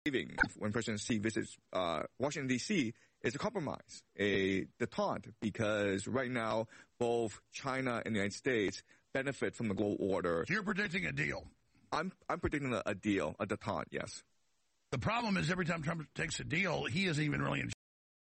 when President Xi visits Washington, D.C., is a compromise, a detente, because right now both China and the United States benefit from the global order. So you're predicting a deal? I'm predicting a deal, a detente, yes. The problem is every time Trump takes a deal, he isn't even really in